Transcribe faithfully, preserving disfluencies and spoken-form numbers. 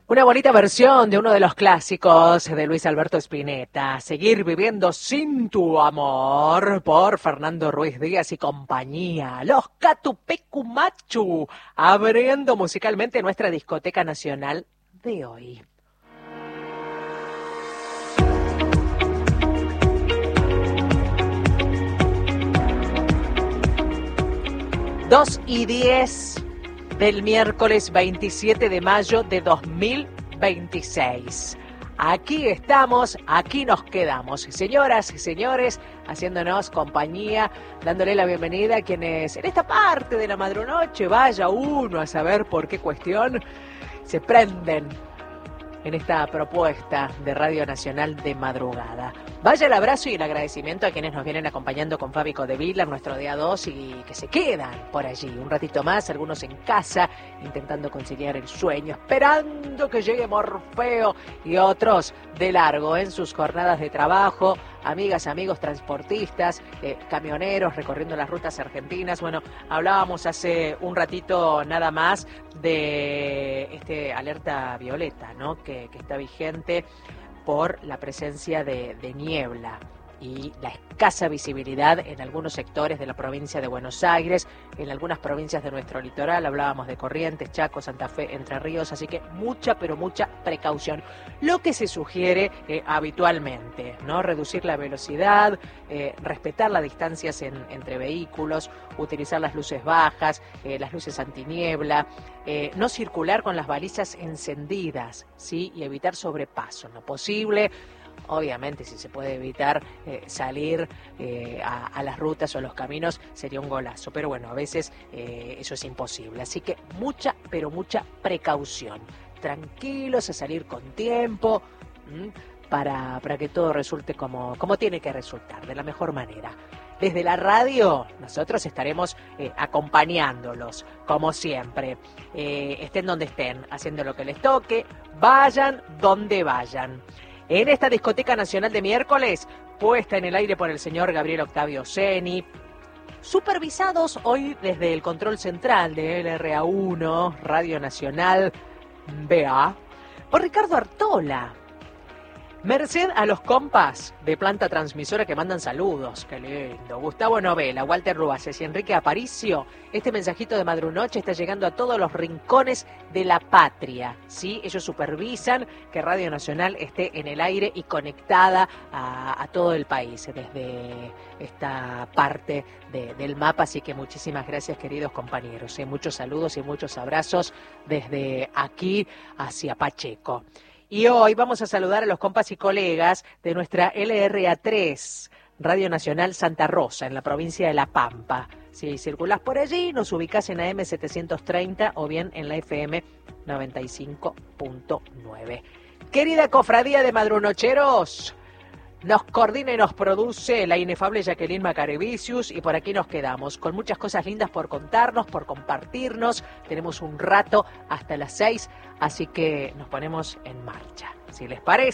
Una bonita versión de uno de los clásicos de Luis Alberto Spinetta, Seguir viviendo sin tu amor, por Fernando Ruiz Díaz y compañía. Los Catupecumachu, abriendo musicalmente nuestra discoteca nacional de hoy. dos y diez del miércoles veintisiete de mayo de dos mil veintiséis. Aquí estamos, aquí nos quedamos. Señoras y señores, haciéndonos compañía, dándole la bienvenida a quienes en esta parte de la madrunoche, vaya uno a saber por qué cuestión, se prenden en esta propuesta de Radio Nacional de madrugada. Vaya el abrazo y el agradecimiento a quienes nos vienen acompañando con Fabi Codevila, nuestro día dos, y que se quedan por allí un ratito más, algunos en casa, intentando conciliar el sueño, esperando que llegue Morfeo, y otros de largo en sus jornadas de trabajo, amigas, amigos transportistas, eh, camioneros recorriendo las rutas argentinas. Bueno, hablábamos hace un ratito nada más de este alerta violeta, ¿no? que, que está vigente por la presencia de, de niebla y la escasa visibilidad en algunos sectores de la provincia de Buenos Aires, en algunas provincias de nuestro litoral. Hablábamos de Corrientes, Chaco, Santa Fe, Entre Ríos, así que mucha, pero mucha precaución. Lo que se sugiere eh, habitualmente, ¿no? Reducir la velocidad, eh, respetar las distancias en, entre vehículos, utilizar las luces bajas, eh, las luces antiniebla, eh, no circular con las balizas encendidas, ¿sí? Y evitar sobrepaso, en lo posible. Obviamente, si se puede evitar eh, salir eh, a, a las rutas o a los caminos, sería un golazo. Pero bueno, a veces eh, eso es imposible. Así que mucha, pero mucha precaución. Tranquilos, a salir con tiempo, para, para que todo resulte como, como tiene que resultar, de la mejor manera. Desde la radio, nosotros estaremos eh, acompañándolos, como siempre. Eh, estén donde estén, haciendo lo que les toque, vayan donde vayan. En esta discoteca nacional de miércoles, puesta en el aire por el señor Gabriel Octavio Seni, supervisados hoy desde el control central de L R A uno, Radio Nacional B A, por Ricardo Artola. Merced a los compas de planta transmisora que mandan saludos, qué lindo. Gustavo Novela, Walter Ruaces y Enrique Aparicio. Este mensajito de Madrunoche está llegando a todos los rincones de la patria, ¿sí? Ellos supervisan que Radio Nacional esté en el aire y conectada a, a todo el país desde esta parte de, del mapa. Así que muchísimas gracias, queridos compañeros. ¿eh? Muchos saludos y muchos abrazos desde aquí hacia Pacheco. Y hoy vamos a saludar a los compas y colegas de nuestra L R A tres, Radio Nacional Santa Rosa, en la provincia de La Pampa. Si circulás por allí, nos ubicás en A M setecientos treinta o bien en la F M noventa y cinco punto nueve. Querida cofradía de madrunocheros, nos coordina y nos produce la inefable Jacqueline Macarevicius, y por aquí nos quedamos con muchas cosas lindas por contarnos, por compartirnos. Tenemos un rato hasta las seis, así que nos ponemos en marcha. Si les parece.